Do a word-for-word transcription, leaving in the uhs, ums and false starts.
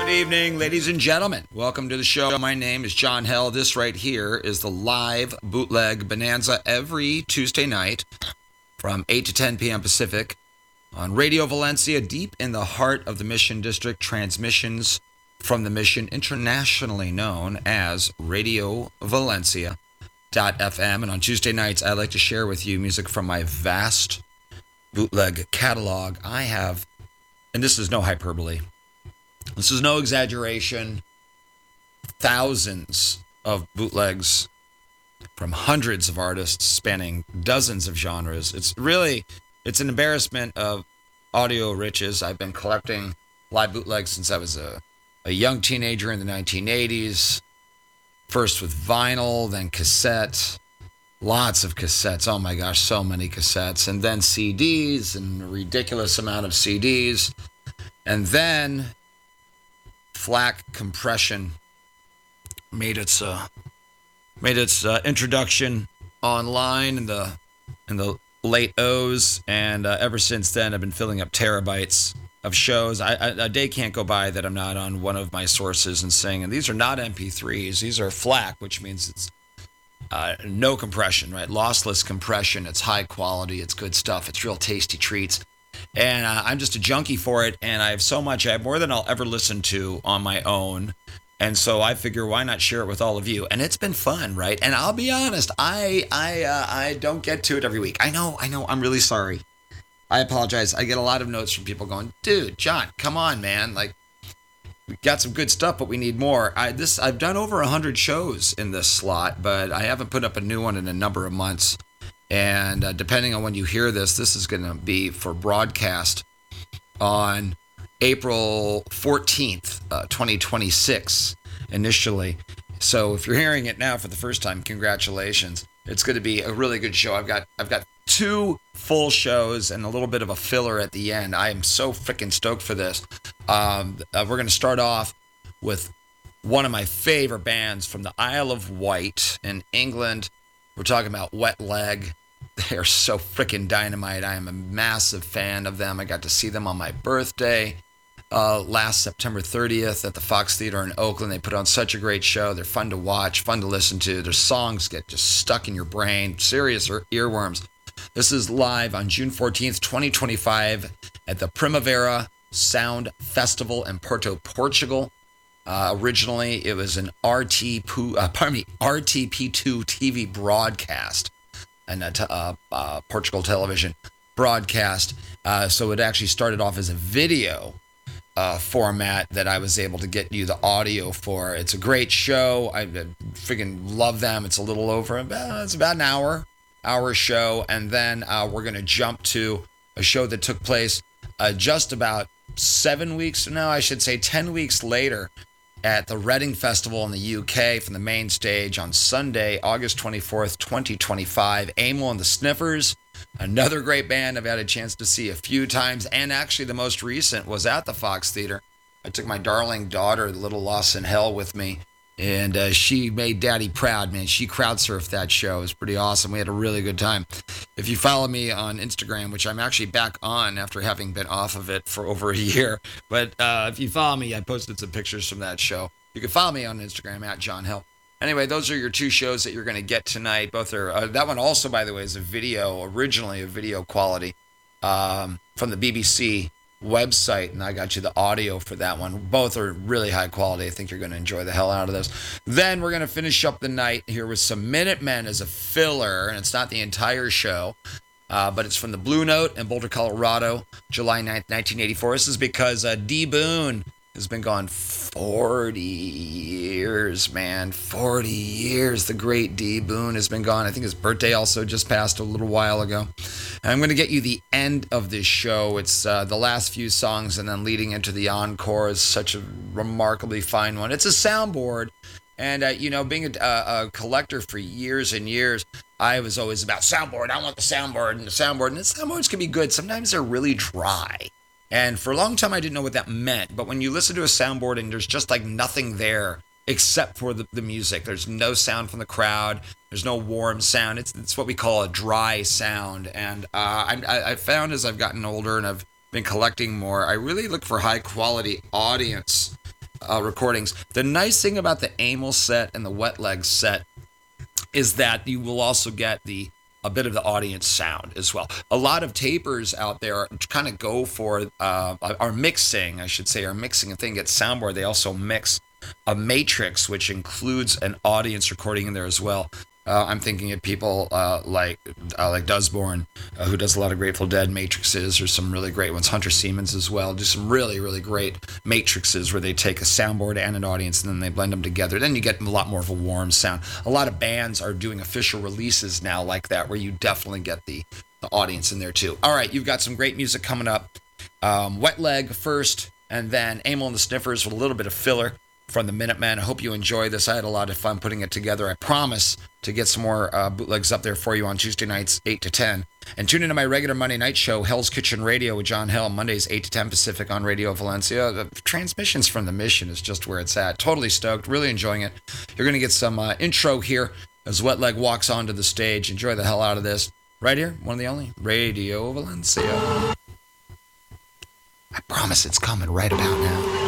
Good evening, ladies and gentlemen. Welcome to the show. My name is John Hell. This right here is the live bootleg bonanza every Tuesday night from eight to ten p.m. Pacific on Radio Valencia, deep in the heart of the Mission District. Transmissions from the Mission, internationally known as Radio Valencia dot f m. And on Tuesday nights, I like to share with you music from my vast bootleg catalog. I have, and this is no hyperbole, this is no exaggeration, thousands of bootlegs from hundreds of artists spanning dozens of genres. It's really, it's an embarrassment of audio riches. I've been collecting live bootlegs since I was a, a young teenager in the nineteen eighties. First with vinyl, then cassette. Lots of cassettes. Oh my gosh, so many cassettes. And then C Ds, and a ridiculous amount of C Ds. And then FLAC compression made its uh, made its uh, introduction online in the in the late O's, and uh, ever since then I've been filling up terabytes of shows. I, I, a day can't go by that I'm not on one of my sources and saying, and these are not M P threes, these are FLAC, which means it's uh, no compression, right? Lossless compression. It's high quality. It's good stuff. It's real tasty treats. And uh, I'm just a junkie for it, and I have so much. I have more than I'll ever listen to on my own, and so I figure why not share it with all of you? And it's been fun, right? And I'll be honest, I I uh, I don't get to it every week. I know, I know. I'm really sorry. I apologize. I get a lot of notes from people going, "Dude, John, come on, man! Like, we got some good stuff, but we need more." I this I've done over a hundred shows in this slot, but I haven't put up a new one in a number of months. And uh, depending on when you hear this, this is going to be for broadcast on April fourteenth, uh, twenty twenty-six, initially. So if you're hearing it now for the first time, congratulations. It's going to be a really good show. I've got I've got two full shows and a little bit of a filler at the end. I am so freaking stoked for this. Um, uh, we're going to start off with one of my favorite bands from the Isle of Wight in England. We're talking about Wet Leg. They are so freaking dynamite. I am a massive fan of them. I got to see them on my birthday uh, last September thirtieth at the Fox Theater in Oakland. They put on such a great show. They're fun to watch, fun to listen to. Their songs get just stuck in your brain. Serious earworms. This is live on June fourteenth, twenty twenty-five at the Primavera Sound Festival in Porto, Portugal. Uh, originally, it was an R T, uh, pardon me, R T P two T V broadcast, and a t- uh, uh, Portugal television broadcast. Uh, so it actually started off as a video uh, format that I was able to get you the audio for. It's a great show. I, I freaking love them. It's a little over, uh, it's about an hour, hour show. And then uh, we're going to jump to a show that took place uh, just about seven weeks, no, I should say ten weeks later, at the Reading Festival in the U K from the main stage on Sunday, August twenty-fourth, twenty twenty-five. Amyl and the Sniffers, another great band I've had a chance to see a few times, and actually the most recent was at the Fox Theater. I took my darling daughter, Little Lost in Hell, with me, and uh, she made Daddy proud, man. She crowd surfed that show. It was pretty awesome. We had a really good time. If you follow me on Instagram, which I'm actually back on after having been off of it for over a year, but uh, if you follow me, I posted some pictures from that show. You can follow me on Instagram at John Hell. Anyway, those are your two shows that you're going to get tonight. Both are uh, that one also, by the way, is a video, originally a video quality um, from the B B C website, and I got you the audio for that one. Both are really high quality. I think you're going to enjoy the hell out of those. Then we're going to finish up the night here with some Minutemen as a filler, and it's not the entire show, uh, but it's from the Blue Note in Boulder, Colorado, July ninth, nineteen eighty-four. This is because uh, D. Boone has been gone forty years, man. forty years. The great D. Boone has been gone. I think his birthday also just passed a little while ago. And I'm going to get you the end of this show. It's uh, the last few songs and then leading into the encore is such a remarkably fine one. It's a soundboard. And, uh, you know, being a, a, a collector for years and years, I was always about soundboard. I want the soundboard and the soundboard. And the soundboards can be good. Sometimes they're really dry. And for a long time, I didn't know what that meant. But when you listen to a soundboard and there's just like nothing there except for the, the music, there's no sound from the crowd, there's no warm sound. It's it's what we call a dry sound. And uh, I, I found as I've gotten older and I've been collecting more, I really look for high quality audience uh, recordings. The nice thing about the Amyl set and the Wet Leg set is that you will also get the a bit of the audience sound as well. A lot of tapers out there kind of go for uh, are mixing, I should say, are mixing a thing at soundboard. They also mix a matrix, which includes an audience recording in there as well. Uh, I'm thinking of people uh, like uh, like Dusborn, uh, who does a lot of Grateful Dead matrixes, or some really great ones. Hunter Siemens as well, do some really, really great matrixes where they take a soundboard and an audience and then they blend them together. Then you get a lot more of a warm sound. A lot of bands are doing official releases now like that, where you definitely get the, the audience in there too. All right, you've got some great music coming up. Um, Wet Leg first, and then Amyl and the Sniffers with a little bit of filler from the Minutemen. I hope you enjoy this. I had a lot of fun putting it together. I promise to get some more uh, bootlegs up there for you on Tuesday nights, eight to ten. And tune into my regular Monday night show, Hell's Kitchen Radio with John Hell, Mondays, eight to ten Pacific on Radio Valencia. The transmissions from the Mission is just where it's at. Totally stoked. Really enjoying it. You're going to get some uh, intro here as Wet Leg walks onto the stage. Enjoy the hell out of this. Right here, one of the only, Radio Valencia. I promise it's coming right about now.